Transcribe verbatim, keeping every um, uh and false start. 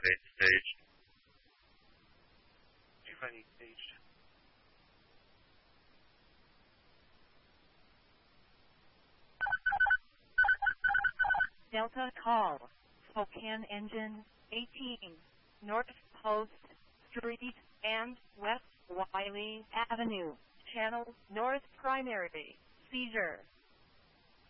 eight staged. two five eight staged. Delta call. Spokane engine eighteen. North Post Street and West Wiley Avenue. Channel North Primary. Seizure.